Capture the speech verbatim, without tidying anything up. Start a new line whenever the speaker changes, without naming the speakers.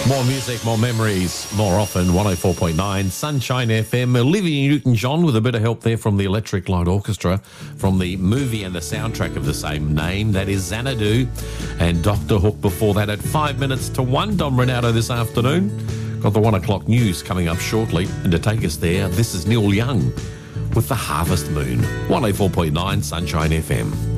More music, more memories, more often. one oh four point nine Sunshine F M. Olivia Newton-John with a bit of help there from the Electric Light Orchestra from the movie and the soundtrack of the same name. That is Xanadu. And Doctor Hook before that at five minutes to one. Dom Renato this afternoon. Got the one o'clock news coming up shortly. And to take us there, this is Neil Young with The Harvest Moon. one oh four point nine Sunshine F M.